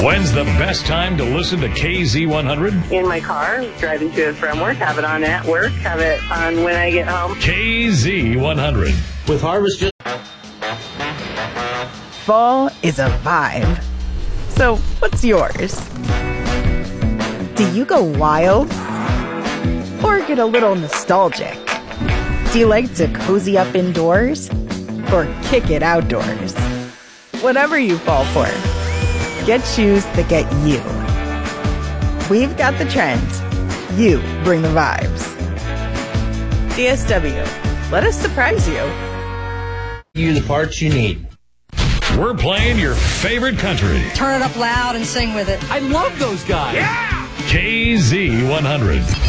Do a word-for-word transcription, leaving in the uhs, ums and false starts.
When's the best time to listen to K Z one hundred? In my car, driving to and from work, have it on at work, have it on when I get home. K Z one hundred. With Harvest just... Fall is a vibe. So, what's yours? Do you go wild? Or get a little nostalgic? Do you like to cozy up indoors? Or kick it outdoors? Whatever you fall for, get shoes that get you. We've got the trends. You bring the vibes. D S W. Let us surprise you. You the parts you need. We're playing your favorite country. Turn it up loud and sing with it. I love those guys. Yeah! K Z one hundred.